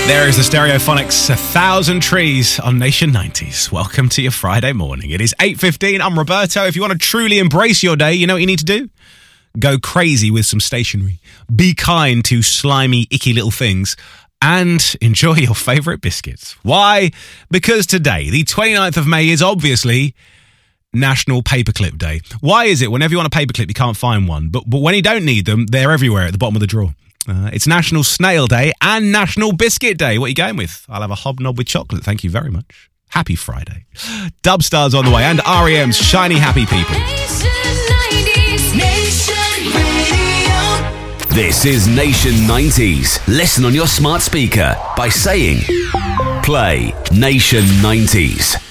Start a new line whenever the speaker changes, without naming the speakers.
There is the Stereophonics 1,000 Trees on Nation 90s. Welcome to your Friday morning. It is 8:15. I'm Roberto. If you want to truly embrace your day, you know what you need to do? Go crazy with some stationery. Be kind to slimy, icky little things. And enjoy your favourite biscuits. Why? Because today, the 29th of May, is obviously National Paperclip Day. Why is it whenever you want a paperclip, you can't find one? But when you don't need them, they're everywhere at the bottom of the drawer. It's National Snail Day and National Biscuit Day. What are you going with? I'll have a hobnob with chocolate. Thank you very much. Happy Friday. Dubstars on the way and REM's Shiny Happy People.
This is Nation 90s. Listen on your smart speaker by saying, play Nation 90s.